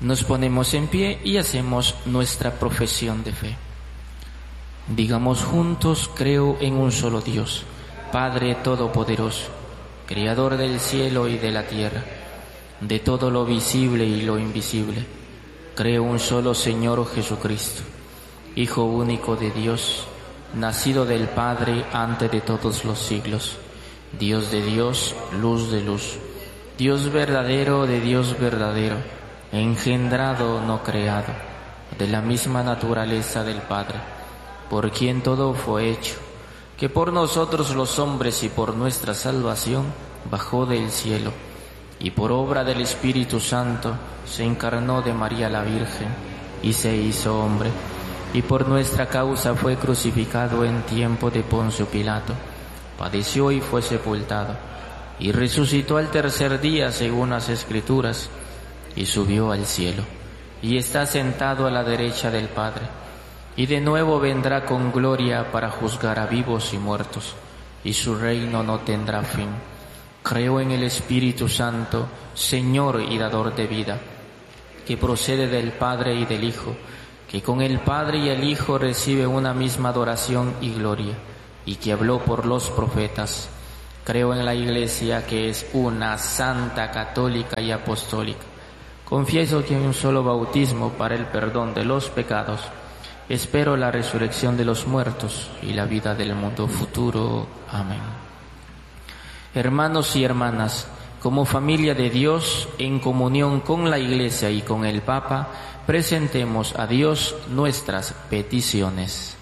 Nos ponemos en pie y hacemos nuestra profesión de fe. Digamos juntos: creo en un solo Dios, Padre Todopoderoso, Creador del cielo y de la tierra, de todo lo visible y lo invisible. Creo un solo Señor Jesucristo, Hijo único de Dios, nacido del Padre antes de todos los siglos, Dios de Dios, luz de luz, Dios verdadero de Dios verdadero, engendrado, no creado, de la misma naturaleza del Padre, por quien todo fue hecho, que por nosotros los hombres y por nuestra salvación bajó del cielo, y por obra del Espíritu Santo se encarnó de María la Virgen y se hizo hombre, y por nuestra causa fue crucificado en tiempo de Poncio Pilato, padeció y fue sepultado, y resucitó al tercer día según las Escrituras, y subió al cielo, y está sentado a la derecha del Padre, y de nuevo vendrá con gloria para juzgar a vivos y muertos, y su reino no tendrá fin. Creo en el Espíritu Santo, Señor y dador de vida, que procede del Padre y del Hijo, que con el Padre y el Hijo recibe una misma adoración y gloria, y que habló por los profetas. Creo en la Iglesia, que es una, santa, católica y apostólica. Confieso que hay un solo bautismo para el perdón de los pecados. Espero la resurrección de los muertos y la vida del mundo futuro. Amén. Hermanos y hermanas, como familia de Dios, en comunión con la Iglesia y con el Papa, presentemos a Dios nuestras peticiones.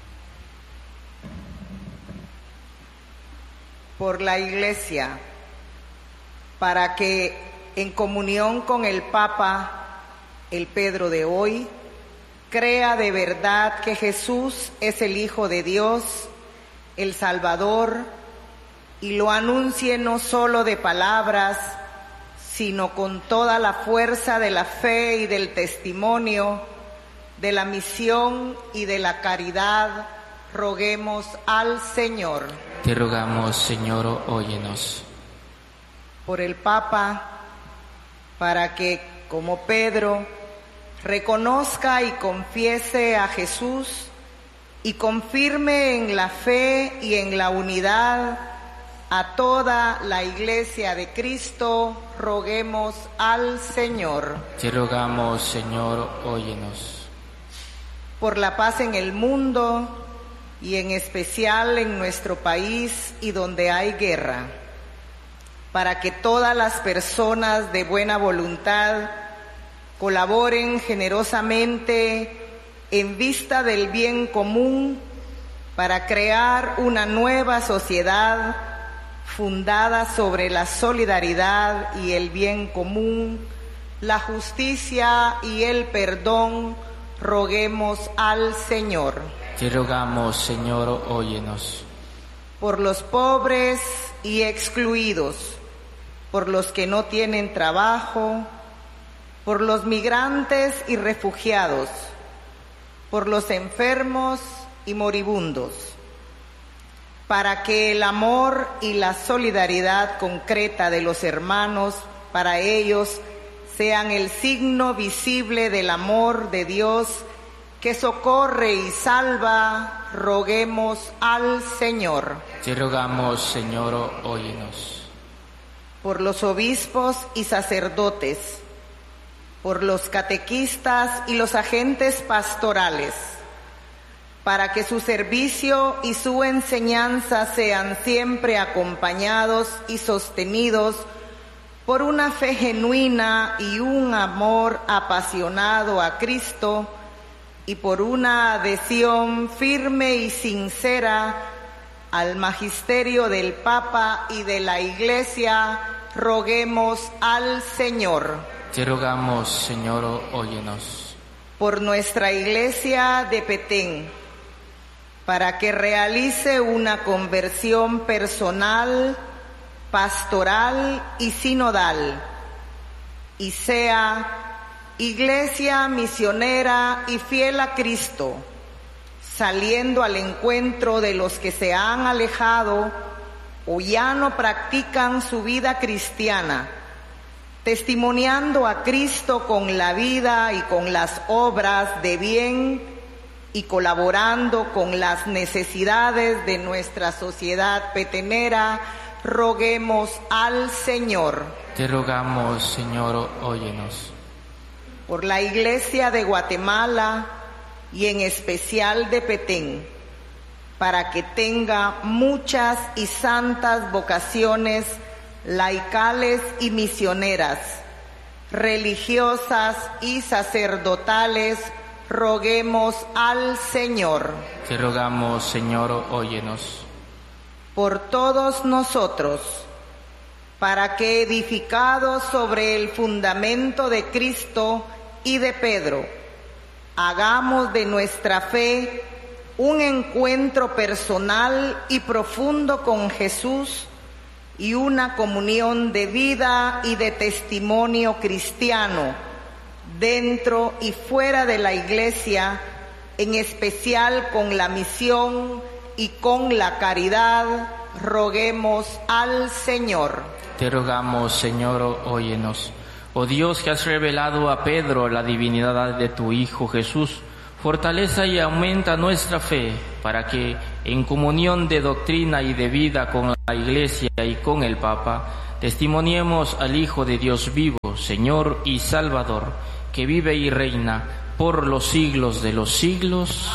Por la Iglesia, para que en comunión con el Papa, el Pedro de hoy, crea de verdad que Jesús es el Hijo de Dios, el Salvador, y lo anuncie no solo de palabras, sino con toda la fuerza de la fe y del testimonio, de la misión y de la caridad. Roguemos al Señor. Te rogamos, Señor, óyenos. Por el Papa, para que, como Pedro, reconozca y confiese a Jesús y confirme en la fe y en la unidad a toda la Iglesia de Cristo. Roguemos al Señor. Te rogamos, Señor, óyenos. Por la paz en el mundo y en especial en nuestro país y donde hay guerra, para que todas las personas de buena voluntad colaboren generosamente en vista del bien común para crear una nueva sociedad fundada sobre la solidaridad y el bien común, la justicia y el perdón. Roguemos al Señor. Te rogamos, Señor, óyenos. Por los pobres y excluidos, por los que no tienen trabajo, por los migrantes y refugiados, por los enfermos y moribundos, para que el amor y la solidaridad concreta de los hermanos para ellos sean el signo visible del amor de Dios que socorre y salva. Roguemos al Señor. Te rogamos, Señor, óyenos. Por los obispos y sacerdotes, por los catequistas y los agentes pastorales, para que su servicio y su enseñanza sean siempre acompañados y sostenidos por una fe genuina y un amor apasionado a Cristo, y por una adhesión firme y sincera al magisterio del Papa y de la Iglesia. Roguemos al Señor. Te rogamos, Señor, óyenos. Por nuestra Iglesia de Petén, para que realice una conversión personal, pastoral y sinodal, y sea Iglesia misionera y fiel a Cristo, saliendo al encuentro de los que se han alejado o ya no practican su vida cristiana, testimoniando a Cristo con la vida y con las obras de bien y colaborando con las necesidades de nuestra sociedad petenera, roguemos al Señor. Te rogamos, Señor, óyenos. Por la Iglesia de Guatemala y en especial de Petén, para que tenga muchas y santas vocaciones laicales y misioneras, religiosas y sacerdotales, roguemos al Señor. Te rogamos, Señor, óyenos. Por todos nosotros, para que edificados sobre el fundamento de Cristo y de Pedro, hagamos de nuestra fe un encuentro personal y profundo con Jesús y una comunión de vida y de testimonio cristiano dentro y fuera de la Iglesia, en especial con la misión y con la caridad, roguemos al Señor. Te rogamos, Señor, óyenos. Oh Dios, que has revelado a Pedro la divinidad de tu Hijo Jesús, fortaleza y aumenta nuestra fe, para que, en comunión de doctrina y de vida con la Iglesia y con el Papa, testimoniemos al Hijo de Dios vivo, Señor y Salvador, que vive y reina por los siglos de los siglos.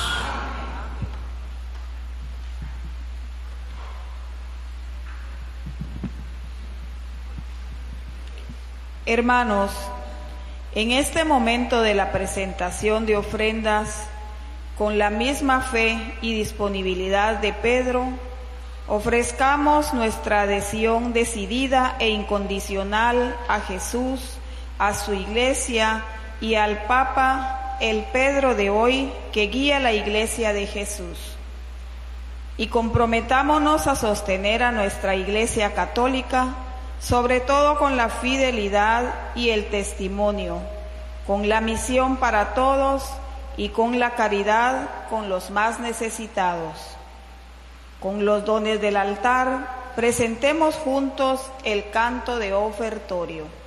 Hermanos, en este momento de la presentación de ofrendas, con la misma fe y disponibilidad de Pedro, ofrezcamos nuestra adhesión decidida e incondicional a Jesús, a su Iglesia y al Papa, el Pedro de hoy, que guía la Iglesia de Jesús. Y comprometámonos a sostener a nuestra Iglesia católica, sobre todo con la fidelidad y el testimonio, con la misión para todos y con la caridad con los más necesitados. Con los dones del altar, presentemos juntos el canto de ofertorio.